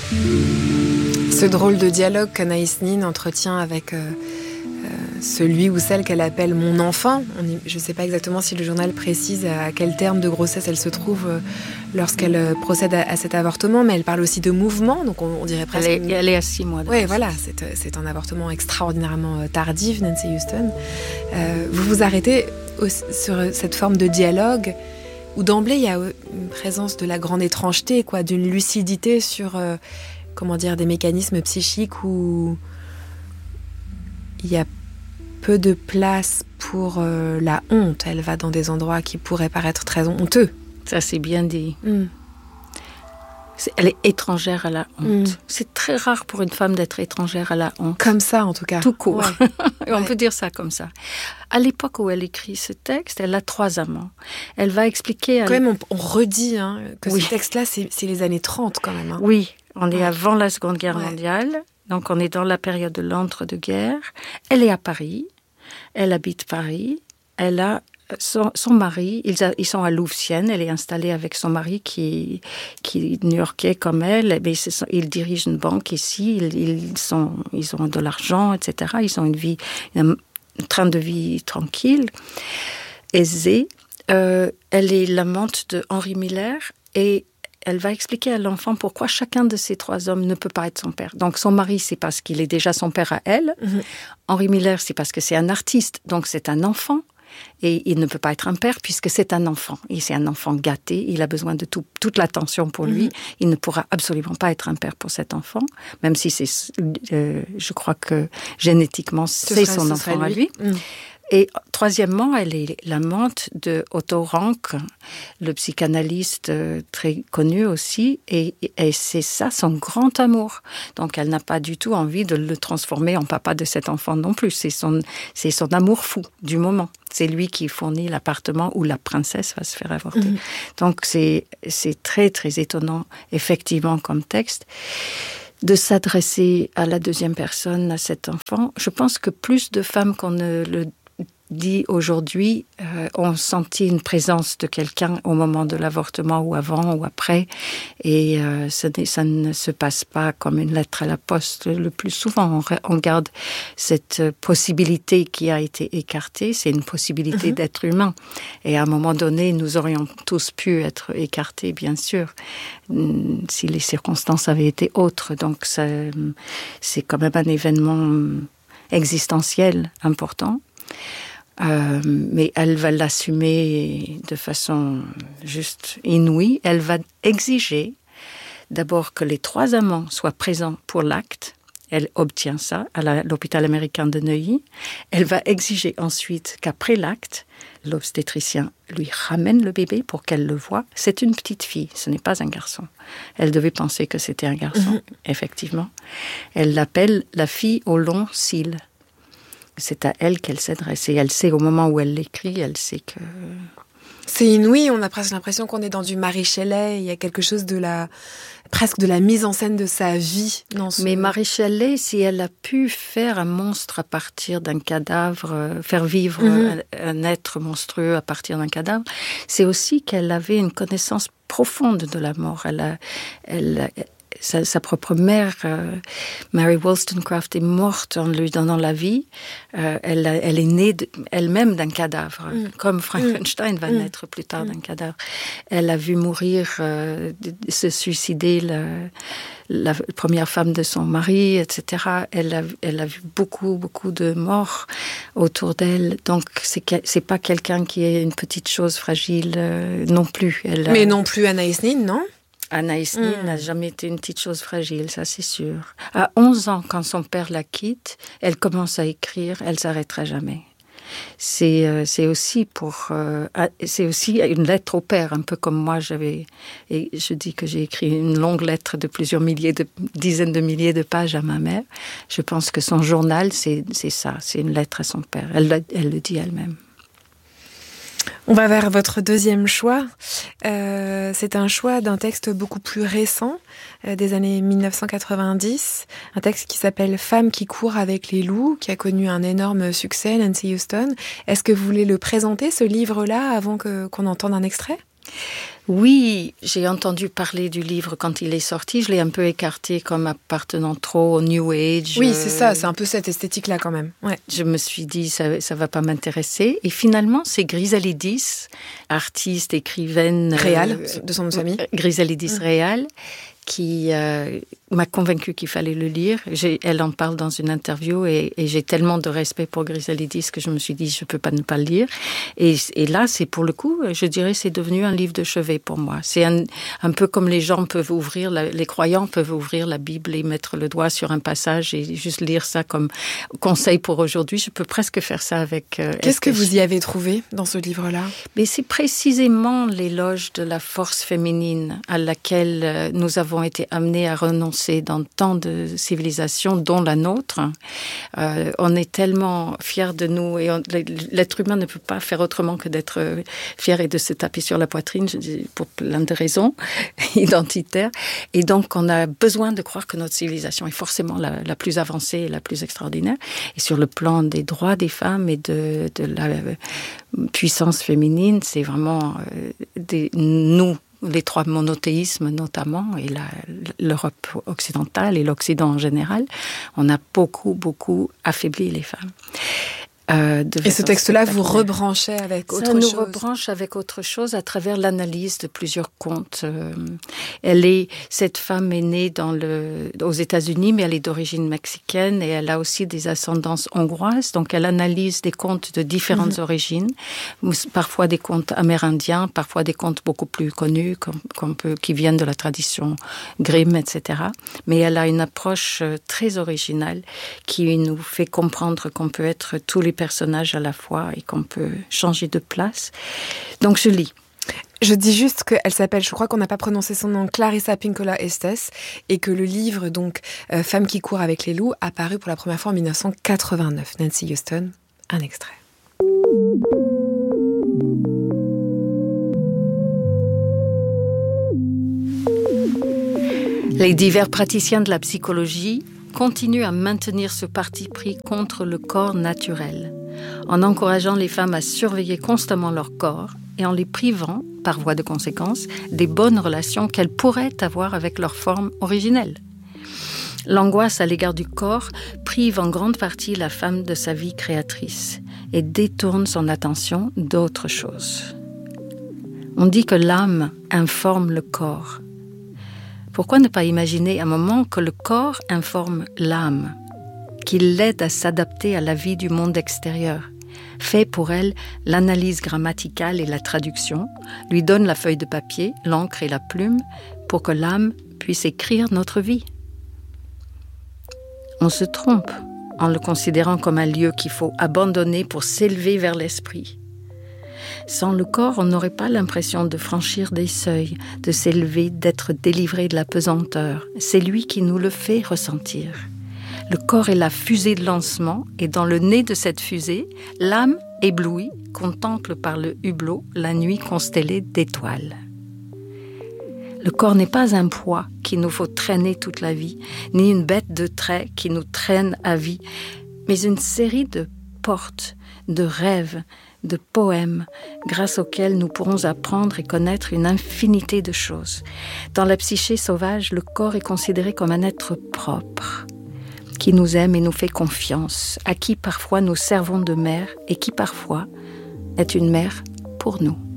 Ce drôle de dialogue qu'Anaïs Nin entretient avec celui ou celle qu'elle appelle mon enfant. Je ne sais pas exactement si le journal précise à quel terme de grossesse elle se trouve lorsqu'elle procède à cet avortement, mais elle parle aussi de mouvement, donc on dirait presque... Elle est à 6 mois. Oui, voilà, c'est un avortement extraordinairement tardif, Nancy Houston. Vous vous arrêtez sur cette forme de dialogue où d'emblée il y a une présence de la grande étrangeté, quoi, d'une lucidité sur des mécanismes psychiques où il y a peu de place pour la honte. Elle va dans des endroits qui pourraient paraître très honteux. Ça, c'est bien dit. Elle est étrangère à la honte. C'est très rare pour une femme d'être étrangère à la honte. Comme ça, en tout cas. Tout court. Ouais. On peut dire ça comme ça. À l'époque où elle écrit ce texte, elle a 3 amants. Elle va expliquer... Quand même, on redit que ce texte-là, c'est les années 30, quand même. Oui, on est avant la Seconde Guerre mondiale. Donc, on est dans la période de l'entre-deux-guerres. Elle est à Paris. Elle habite Paris. Elle a son mari. Ils sont à Louvciennes. Elle est installée avec son mari qui est new-yorkais comme elle. Mais ils dirigent une banque ici. Ils ont de l'argent, etc. Ils ont un train de vie tranquille, aisé. Elle est l'amante de Henry Miller et elle va expliquer à l'enfant pourquoi chacun de ces 3 hommes ne peut pas être son père. Donc, son mari, c'est parce qu'il est déjà son père à elle. Henry Miller, c'est parce que c'est un artiste, donc c'est un enfant. Et il ne peut pas être un père puisque c'est un enfant. Et c'est un enfant gâté, il a besoin de toute l'attention pour lui. Il ne pourra absolument pas être un père pour cet enfant, même si je crois que génétiquement, c'est son enfant à lui. Et troisièmement, elle est l'amante de Otto Rank, le psychanalyste très connu aussi, et c'est ça son grand amour. Donc elle n'a pas du tout envie de le transformer en papa de cet enfant non plus. C'est son amour fou du moment. C'est lui qui fournit l'appartement où la princesse va se faire avorter. Donc c'est très très étonnant effectivement comme texte de s'adresser à la deuxième personne, à cet enfant. Je pense que plus de femmes qu'on ne le dit aujourd'hui ont senti une présence de quelqu'un au moment de l'avortement ou avant ou après et ça ne se passe pas comme une lettre à la poste. Le plus souvent on garde cette possibilité qui a été écartée, c'est une possibilité d'être humain et à un moment donné nous aurions tous pu être écartés bien sûr si les circonstances avaient été autres, donc c'est quand même un événement existentiel important. Mais elle va l'assumer de façon juste inouïe. Elle va exiger d'abord que les 3 amants soient présents pour l'acte. Elle obtient ça à l'hôpital américain de Neuilly. Elle va exiger ensuite qu'après l'acte, l'obstétricien lui ramène le bébé pour qu'elle le voie. C'est une petite fille, ce n'est pas un garçon. Elle devait penser que c'était un garçon, effectivement. Elle l'appelle la fille aux longs cils. C'est à elle qu'elle s'adresse. Et elle sait, au moment où elle l'écrit, elle sait que... C'est inouï, on a presque l'impression qu'on est dans du Mary Shelley. Il y a quelque chose presque de la mise en scène de sa vie. Mais Mary Shelley, si elle a pu faire un monstre à partir d'un cadavre, faire vivre un être monstrueux à partir d'un cadavre, c'est aussi qu'elle avait une connaissance profonde de la mort. Sa propre mère, Mary Wollstonecraft, est morte en lui donnant la vie. Elle est née elle-même d'un cadavre, comme Frankenstein va naître plus tard d'un cadavre. Elle a vu mourir, se suicider la première femme de son mari, etc. Elle a vu beaucoup de morts autour d'elle. Donc, c'est pas quelqu'un qui est une petite chose fragile non plus. Mais non plus Anaïs Nin, non ? Anaïs Nin n'a jamais été une petite chose fragile, ça c'est sûr. À 11 ans, quand son père la quitte, elle commence à écrire, elle s'arrêtera jamais. C'est aussi une lettre au père, un peu comme moi et je dis que j'ai écrit une longue lettre de dizaines de milliers de pages à ma mère. Je pense que son journal, c'est ça, c'est une lettre à son père. Elle le dit elle-même. On va vers votre deuxième choix. C'est un choix d'un texte beaucoup plus récent, des années 1990. Un texte qui s'appelle « Femme qui court avec les loups », qui a connu un énorme succès, Nancy Houston. Est-ce que vous voulez le présenter, ce livre-là, avant qu'on entende un extrait ? Oui, j'ai entendu parler du livre quand il est sorti. Je l'ai un peu écarté comme appartenant trop au New Age. Oui, c'est ça, c'est un peu cette esthétique-là quand même. Ouais. Je me suis dit, ça va pas m'intéresser. Et finalement, c'est Grisalidis, artiste, écrivaine... Réal, de son nom de famille. Grisalidis Réal, qui m'a convaincue qu'il fallait le lire. Elle en parle dans une interview et j'ai tellement de respect pour Grisalidis que je me suis dit, je ne peux pas ne pas le lire. Et là, c'est pour le coup, je dirais, c'est devenu un livre de chevet pour moi. C'est un peu comme les gens peuvent ouvrir, les croyants peuvent ouvrir la Bible et mettre le doigt sur un passage et juste lire ça comme conseil pour aujourd'hui. Je peux presque faire ça avec... Qu'est-ce que vous y avez trouvé dans ce livre-là ? Mais c'est précisément l'éloge de la force féminine à laquelle nous avons été amenés à renoncer dans tant de civilisations, dont la nôtre. On est tellement fiers de nous et l'être humain ne peut pas faire autrement que d'être fier et de se taper sur la poitrine, je dis, pour plein de raisons identitaires. Et donc, on a besoin de croire que notre civilisation est forcément la plus avancée et la plus extraordinaire. Et sur le plan des droits des femmes et de la puissance féminine, c'est vraiment nous, les trois monothéismes notamment, et l'Europe occidentale et l'Occident en général, on a beaucoup, beaucoup affaibli les femmes. Et ce texte-là vous rebranchez avec autre chose ? Ça nous rebranche avec autre chose à travers l'analyse de plusieurs contes. Cette femme est née aux États-Unis, mais elle est d'origine mexicaine et elle a aussi des ascendances hongroises. Donc elle analyse des contes de différentes origines, parfois des contes amérindiens, parfois des contes beaucoup plus connus, qui viennent de la tradition Grimm, etc. Mais elle a une approche très originale qui nous fait comprendre qu'on peut être tous les personnages à la fois et qu'on peut changer de place. Donc je lis. Je dis juste qu'elle s'appelle, je crois qu'on n'a pas prononcé son nom, Clarissa Pinkola Estes, et que le livre, donc, Femme qui court avec les loups, a paru pour la première fois en 1989. Nancy Houston, un extrait. Les divers praticiens de la psychologie continuent à maintenir ce parti pris contre le corps naturel, en encourageant les femmes à surveiller constamment leur corps et en les privant, par voie de conséquence, des bonnes relations qu'elles pourraient avoir avec leur forme originelle. L'angoisse à l'égard du corps prive en grande partie la femme de sa vie créatrice et détourne son attention d'autres choses. On dit que l'âme informe le corps. Pourquoi ne pas imaginer un moment que le corps informe l'âme, qu'il l'aide à s'adapter à la vie du monde extérieur, fait pour elle l'analyse grammaticale et la traduction, lui donne la feuille de papier, l'encre et la plume pour que l'âme puisse écrire notre vie. On se trompe en le considérant comme un lieu qu'il faut abandonner pour s'élever vers l'esprit. Sans le corps, on n'aurait pas l'impression de franchir des seuils, de s'élever, d'être délivré de la pesanteur. C'est lui qui nous le fait ressentir. Le corps est la fusée de lancement et dans le nez de cette fusée, l'âme, éblouie, contemple par le hublot la nuit constellée d'étoiles. Le corps n'est pas un poids qu'il nous faut traîner toute la vie, ni une bête de trait qui nous traîne à vie, mais une série de portes, de rêves, de poèmes, grâce auxquels nous pourrons apprendre et connaître une infinité de choses. Dans la psyché sauvage, le corps est considéré comme un être propre, qui nous aime et nous fait confiance, à qui parfois nous servons de mère et qui parfois est une mère pour nous.